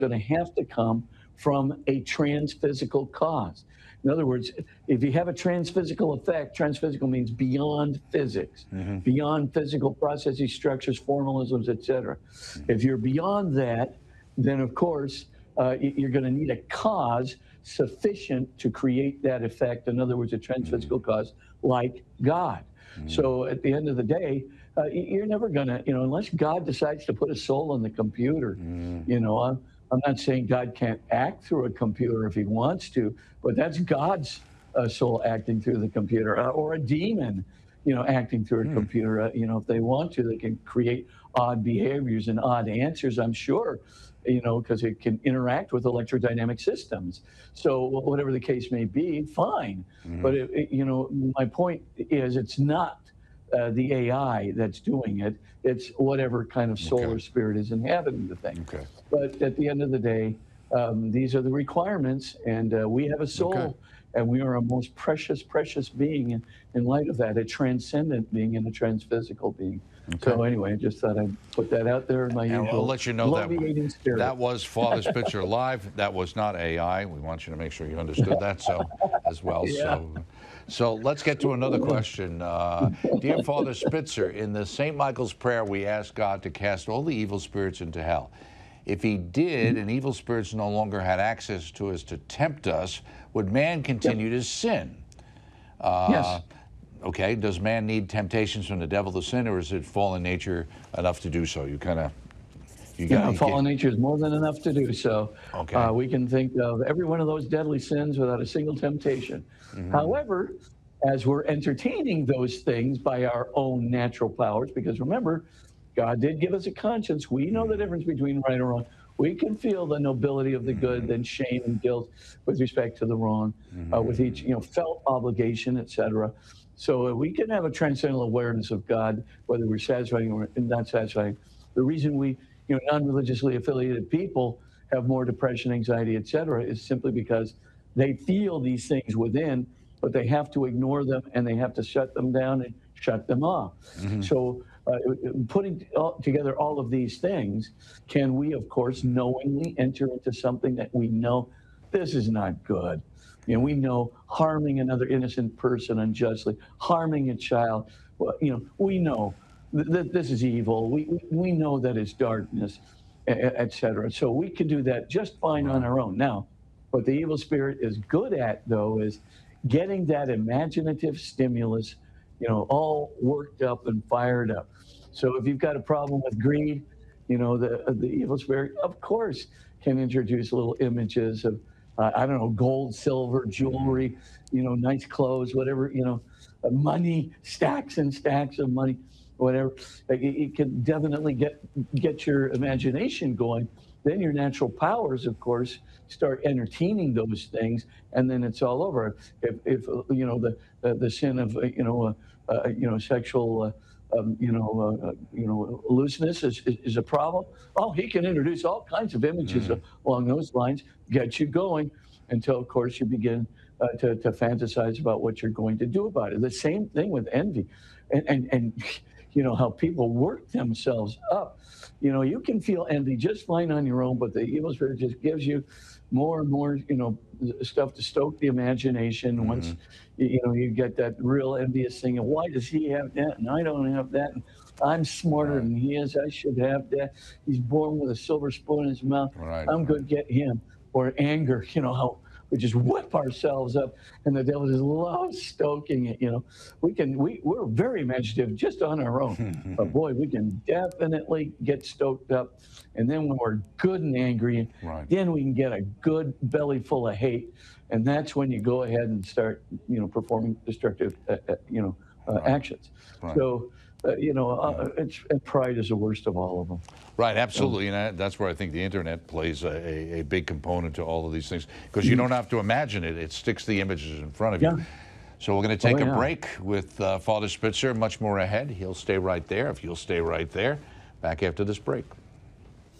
going to have to come from a transphysical cause. In other words, if you have a transphysical effect, transphysical means beyond physics, beyond physical processes, structures, formalisms, etc. If you're beyond that, then of course you're going to need a cause sufficient to create that effect. In other words, a transphysical cause like God. So at the end of the day, you're never going to, unless God decides to put a soul in the computer, I'm not saying God can't act through a computer if he wants to, but that's God's soul acting through the computer, or a demon, acting through a computer. If they want to, they can create odd behaviors and odd answers, I'm sure, because it can interact with electrodynamic systems. So whatever the case may be, fine. But, my point is it's not the AI that's doing it. It's whatever kind of soul or spirit is inhabiting the thing. But at the end of the day, these are the requirements, and we have a soul, and we are a most precious, precious being in light of that, a transcendent being and a transphysical being. So anyway, I just thought I'd put that out there in my usual I'll let you know spirit. that was Father Spitzer live. That was not AI. We want you to make sure you understood that as well. So let's get to another question. Dear Father Spitzer, in the St. Michael's prayer, we ask God to cast all the evil spirits into hell. If he did, and evil spirits no longer had access to us to tempt us, would man continue to sin? Yes. Okay, does man need temptations from the devil to sin, or is it fallen nature enough to do so? Fallen nature is more than enough to do so. We can think of every one of those deadly sins without a single temptation. However, as we're entertaining those things by our own natural powers, because remember, God did give us a conscience. We know the difference between right and wrong. We can feel the nobility of the good, then shame and guilt with respect to the wrong, with each felt obligation, etc. So we can have a transcendental awareness of God, whether we're satisfying or not satisfying. The reason we, non-religiously affiliated people have more depression, anxiety, etc., is simply because they feel these things within, but they have to ignore them and they have to shut them down and shut them off. So putting together all of these things, can we, of course, knowingly enter into something that we know this is not good? We know harming another innocent person unjustly, harming a child, we know that this is evil. We know that it's darkness, etc. So we can do that just fine on our own. Now, what the evil spirit is good at, though, is getting that imaginative stimulus, all worked up and fired up. So if you've got a problem with greed, the evil spirit, of course, can introduce little images of, I don't know, gold, silver, jewelry, nice clothes, whatever, money, stacks and stacks of money, whatever. It can definitely get your imagination going. Then your natural powers, of course, start entertaining those things, and then it's all over. If the sin of sexual looseness is a problem, he can introduce all kinds of images along those lines, get you going, until of course you begin to fantasize about what you're going to do about it. The same thing with envy, and how people work themselves up. You can feel envy just fine on your own, but the evil spirit just gives you more and more, stuff to stoke the imagination. Once you get that real envious thing, and why does he have that and I don't have that? And I'm smarter than he is. I should have that. He's born with a silver spoon in his mouth. I'm going to get him. Or anger, how we just whip ourselves up, and the devil just loves stoking it. We're very imaginative just on our own, but boy, we can definitely get stoked up. And then when we're good and angry, then we can get a good belly full of hate, and that's when you go ahead and start, performing destructive, actions. So. Pride is the worst of all of them. Right, absolutely, and that's where I think the internet plays a big component to all of these things, because you don't have to imagine it; it sticks the images in front of you. So we're going to take a break with Father Spitzer. Much more ahead. He'll stay right there. If you'll stay right there, back after this break.